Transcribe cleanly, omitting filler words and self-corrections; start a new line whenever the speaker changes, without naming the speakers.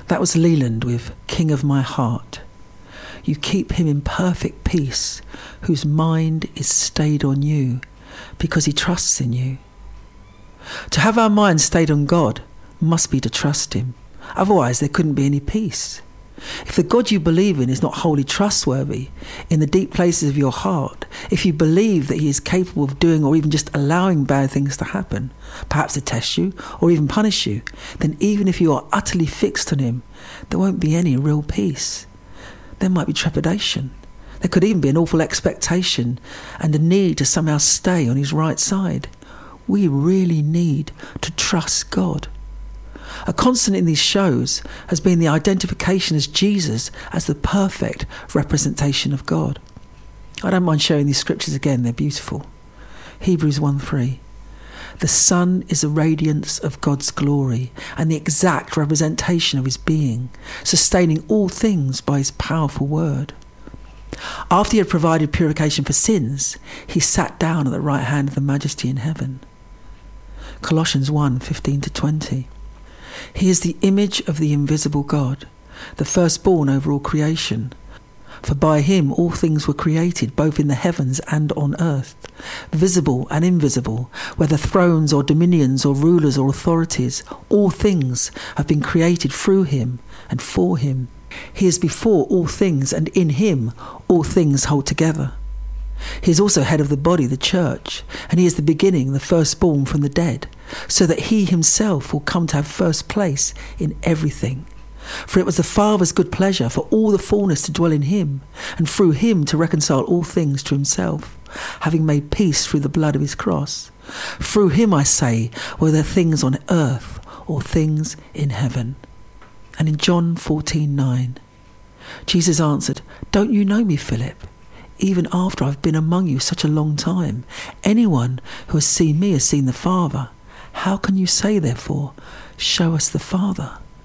That was Leland with King of My Heart. You keep him in perfect peace, whose mind is stayed on you, because he trusts in you. To have our mind stayed on God must be to trust him. Otherwise, there couldn't be any peace. If the God you believe in is not wholly trustworthy in the deep places of your heart, if you believe that he is capable of doing or even just allowing bad things to happen, perhaps to test you or even punish you, then even if you are utterly fixed on him, there won't be any real peace. There might be trepidation. There could even be an awful expectation and a need to somehow stay on his right side. We really need to trust God. A constant in these shows has been the identification as Jesus as the perfect representation of God. I don't mind sharing these scriptures again, they're beautiful. Hebrews 1:3. The Son is the radiance of God's glory and the exact representation of his being, sustaining all things by his powerful word. After he had provided purification for sins, he sat down at the right hand of the Majesty in heaven. Colossians 1:15-20. He is the image of the invisible God, the firstborn over all creation. For by him all things were created, both in the heavens and on earth, visible and invisible, whether thrones or dominions or rulers or authorities. All things have been created through him and for him. He is before all things, and in him all things hold together. He is also head of the body, the church, and he is the beginning, the firstborn from the dead, so that he himself will come to have first place in everything. For it was the Father's good pleasure for all the fullness to dwell in him, and through him to reconcile all things to himself, having made peace through the blood of his cross. Through him, I say, whether things on earth or things in heaven. And in John 14:9, Jesus answered, Don't you know me, Philip? Even after I've been among you such a long time, anyone who has seen me has seen the Father. How can you say, therefore, show us the Father?